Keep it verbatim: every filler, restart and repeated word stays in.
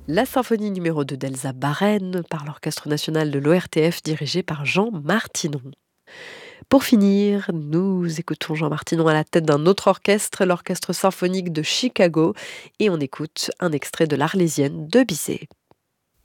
La symphonie numéro deux d'Elsa Baren par l'Orchestre national de l'O R T F dirigé par Jean Martinon. Pour finir, nous écoutons Jean Martinon à la tête d'un autre orchestre, l'Orchestre symphonique de Chicago, et on écoute un extrait de l'Arlésienne de Bizet.